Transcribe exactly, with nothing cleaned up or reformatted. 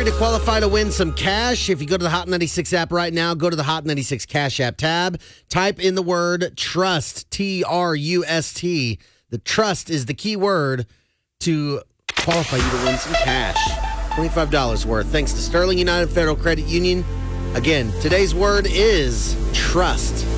to qualify to win some cash. If you go to the Hot ninety-six app right now, go to the Hot ninety-six Cash App tab. Type in the word TRUST, T R U S T. The trust is the key word to qualify you to win some cash. twenty-five dollars worth. Thanks to Sterling United Federal Credit Union. Again, today's word is trust.